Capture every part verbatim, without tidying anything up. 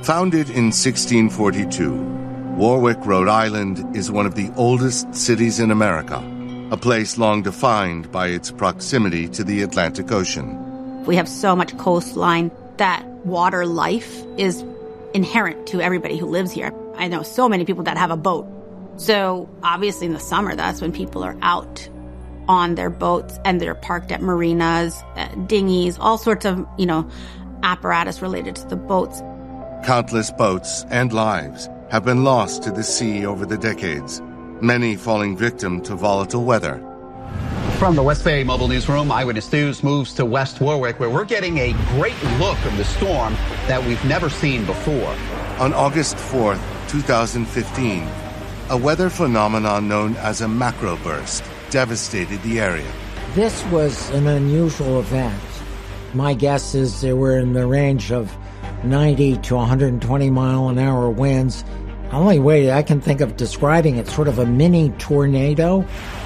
Founded in sixteen forty-two, Warwick, Rhode Island is one of the oldest cities in America, a place long defined by its proximity to the Atlantic Ocean. We have so much coastline that water life is inherent to everybody who lives here. I know so many people that have a boat. So obviously in the summer, that's when people are out on their boats and they're parked at marinas, uh, dinghies, all sorts of, you know, apparatus related to the boats. Countless boats and lives have been lost to the sea over the decades, many falling victim to volatile weather. From the West Bay Mobile Newsroom, Eyewitness News moves to West Warwick, where we're getting a great look of the storm that we've never seen before. On August fourth, two thousand fifteen, a weather phenomenon known as a macroburst devastated the area. This was an unusual event. My guess is they were in the range of ninety to one hundred twenty mile an hour winds. The only way I can think of describing it, sort of a mini tornado.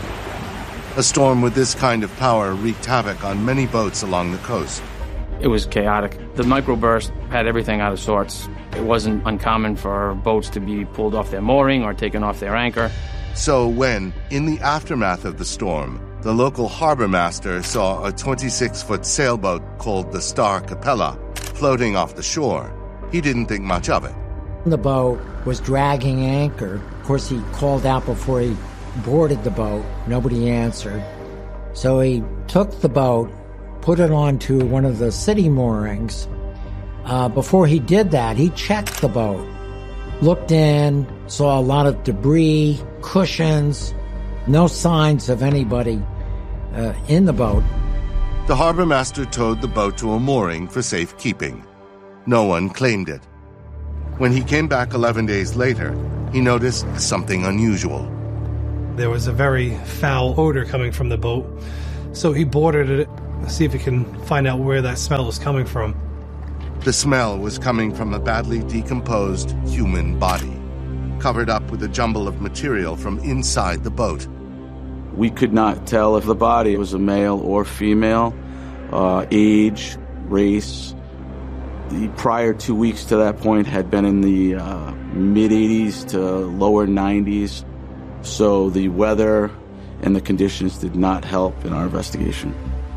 A storm with this kind of power wreaked havoc on many boats along the coast. It was chaotic. The microburst had everything out of sorts. It wasn't uncommon for boats to be pulled off their mooring or taken off their anchor. So when, in the aftermath of the storm, the local harbor master saw a twenty-six foot sailboat called the Star Capella floating off the shore, he didn't think much of it. The boat was dragging anchor. Of course, he called out before he boarded the boat. Nobody answered. So he took the boat, put it onto one of the city moorings. Uh, before he did that, he checked the boat, looked in, saw a lot of debris, cushions, no signs of anybody uh, in the boat. The harbor master towed the boat to a mooring for safekeeping. No one claimed it. When he came back eleven days later, he noticed something unusual. There was a very foul odor coming from the boat, so he boarded it to see if he can find out where that smell was coming from. The smell was coming from a badly decomposed human body, covered up with a jumble of material from inside the boat. We could not tell if the body was a male or female, uh, age, race. The prior two weeks to that point had been in the uh, mid-eighties to lower nineties, so the weather and the conditions did not help in our investigation.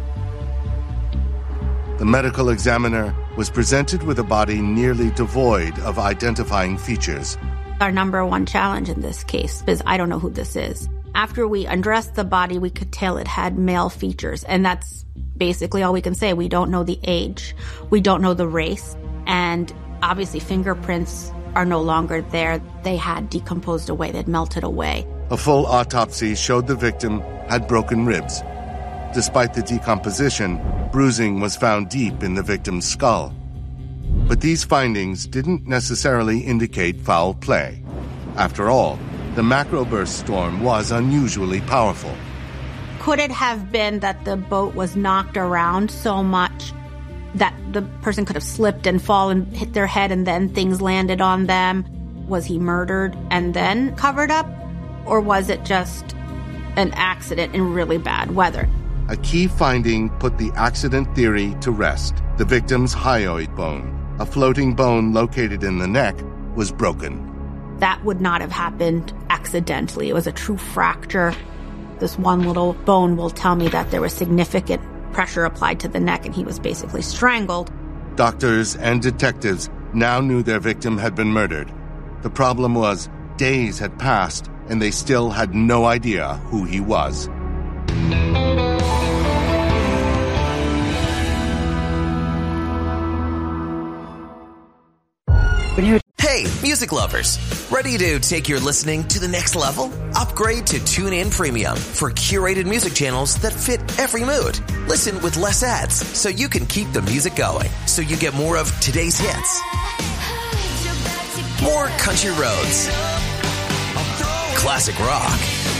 The medical examiner was presented with a body nearly devoid of identifying features. Our number one challenge in this case is I don't know who this is. After we undressed the body, we could tell it had male features, and that's basically all we can say. We don't know the age. We don't know the race. And obviously fingerprints are no longer there. They had decomposed away. They'd melted away. A full autopsy showed the victim had broken ribs. Despite the decomposition, bruising was found deep in the victim's skull. But these findings didn't necessarily indicate foul play. After all, the macroburst storm was unusually powerful. Could it have been that the boat was knocked around so much that the person could have slipped and fallen, hit their head, and then things landed on them? Was he murdered and then covered up? Or was it just an accident in really bad weather? A key finding put the accident theory to rest. The victim's hyoid bone, a floating bone located in the neck, was broken. That would not have happened accidentally. It was a true fracture. This one little bone will tell me that there was significant pressure applied to the neck and he was basically strangled. Doctors and detectives now knew their victim had been murdered. The problem was days had passed and they still had no idea who he was. Hey, music lovers! Ready to take your listening to the next level? Upgrade to TuneIn Premium for curated music channels that fit every mood. Listen with less ads so you can keep the music going, so you get more of today's hits, more country roads, classic rock,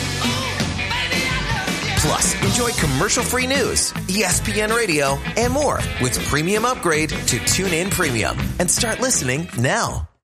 plus enjoy commercial-free news, E S P N Radio, and more with Premium Upgrade to TuneIn Premium. And start listening now.